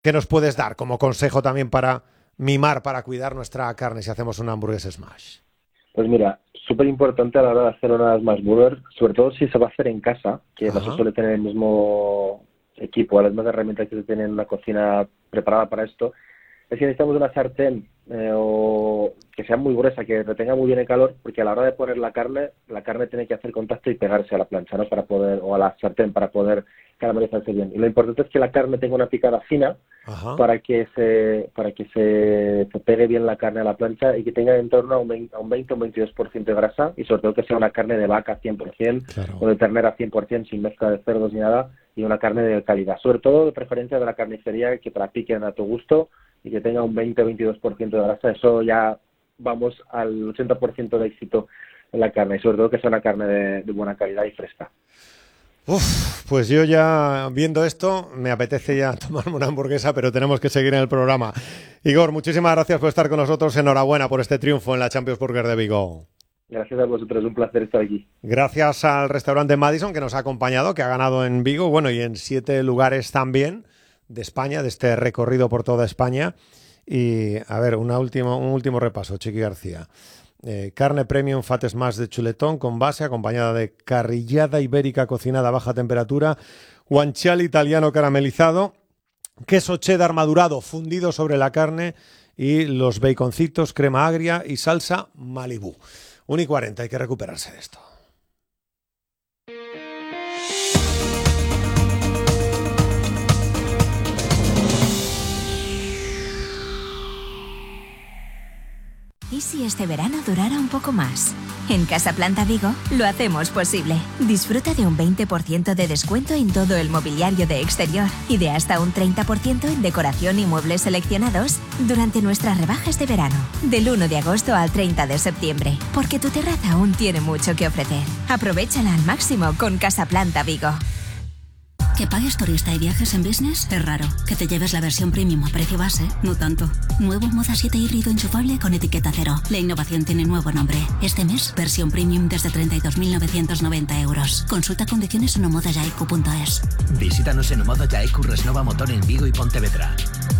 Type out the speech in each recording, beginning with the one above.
¿Qué nos puedes dar como consejo también para mimar, para cuidar nuestra carne si hacemos una hamburguesa smash? Pues mira, súper importante a la hora de hacer una smash burger, sobre todo si se va a hacer en casa, que no se suele tener el mismo equipo, las mismas herramientas que se tienen en una cocina preparada para esto, es que necesitamos una sartén o que sea muy gruesa, que retenga muy bien el calor, porque a la hora de poner la carne tiene que hacer contacto y pegarse a la plancha, ¿no? Para poder, o a la sartén, para poder caramelizarse bien. Y lo importante es que la carne tenga una picada fina para que se pegue bien la carne a la plancha y que tenga en torno a un 20 o un 22% de grasa, y sobre todo que sea una carne de vaca 100% o de ternera 100%, sin mezcla de cerdos ni nada, y una carne de calidad. Sobre todo, de preferencia de la carnicería, que te la piquen a tu gusto y que tenga un 20 o 22% de grasa. Eso ya vamos al 80% de éxito en la carne, y sobre todo que sea una carne de buena calidad y fresca. Pues yo ya viendo esto me apetece ya tomarme una hamburguesa, pero tenemos que seguir en el programa. Igor, muchísimas gracias por estar con nosotros. Enhorabuena por este triunfo en la Champions Burger de Vigo. Gracias a vosotros, un placer estar aquí. Gracias al restaurante Madison que nos ha acompañado, que ha ganado en Vigo, bueno, y en 7 lugares también de España, de este recorrido por toda España. Y a ver, un último repaso, Chiqui García. Carne premium Fat Smash de chuletón con base, acompañada de carrillada ibérica cocinada a baja temperatura, guanciale italiano caramelizado, queso cheddar madurado fundido sobre la carne y los baconcitos, crema agria y salsa Malibú. 1:40, hay que recuperarse de esto. ¿Y si este verano durara un poco más? En Casaplanta Vigo lo hacemos posible. Disfruta de un 20% de descuento en todo el mobiliario de exterior y de hasta un 30% en decoración y muebles seleccionados durante nuestras rebajas de verano, del 1 de agosto al 30 de septiembre, porque tu terraza aún tiene mucho que ofrecer. Aprovéchala al máximo con Casaplanta Vigo. Que pagues turista y viajes en business es raro. Que te lleves la versión premium a precio base, no tanto. Nuevo Moda 7 híbrido enchufable con etiqueta cero. La innovación tiene nuevo nombre. Este mes, versión premium desde 32.990 euros. Consulta condiciones en omodayaiku.es. Visítanos en Omoda Yaiku Resnova Motor en Vigo y Pontevedra.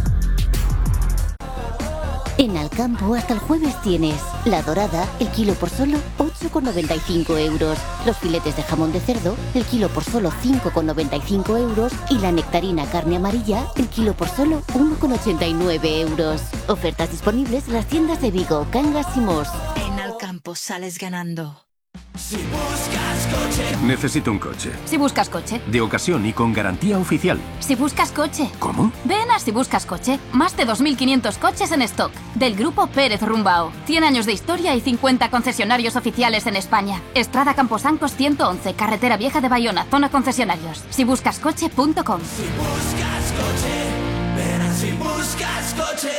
En Alcampo hasta el jueves tienes la dorada, el kilo por solo 8,95 euros. Los filetes de jamón de cerdo, el kilo por solo 5,95 euros. Y la nectarina carne amarilla, el kilo por solo 1,89 euros. Ofertas disponibles en las tiendas de Vigo, Cangas y Mos. En Alcampo sales ganando. Si buscas coche. Necesito un coche. Si buscas coche. De ocasión y con garantía oficial. Si buscas coche. ¿Cómo? Ven a Si buscas coche. Más de 2.500 coches en stock. Del grupo Pérez Rumbao. 100 años de historia y 50 concesionarios oficiales en España. Estrada Camposancos 111, Carretera Vieja de Bayona, zona concesionarios. Sibuscascoche.com. Si buscas coche. Ven a Si buscas coche.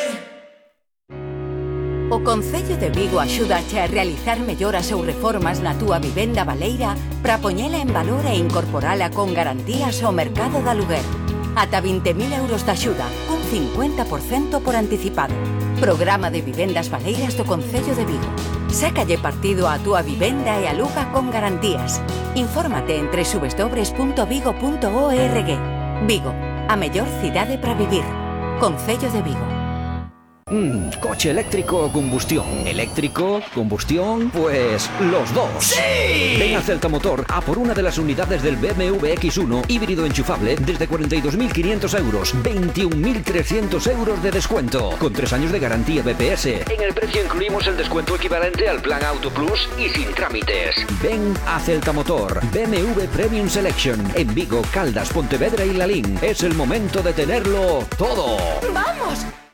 O Concello de Vigo axúdache a realizar melloras ou reformas na túa vivenda baleira para poñela en valor e incorporala con garantías ao mercado de aluguer. Ata 20.000 euros de axuda, cun 50% por anticipado. Programa de vivendas baleiras do Concello de Vigo. Sácalle partido á túa vivenda e aluga con garantías. Infórmate en www.vigo.org. Vigo, a mellor cidade para vivir. Concello de Vigo. ¿Coche eléctrico o combustión? ¿Eléctrico? ¿Combustión? Pues los dos. ¡Sí! Ven a Celta Motor a por una de las unidades del BMW X1 híbrido enchufable desde 42.500 euros, 21.300 euros de descuento, con 3 años de garantía BPS. En el precio incluimos el descuento equivalente al plan Auto Plus y sin trámites. Ven a Celta Motor, BMW Premium Selection, en Vigo, Caldas, Pontevedra y Lalín. Es el momento de tenerlo todo. ¡Vamos!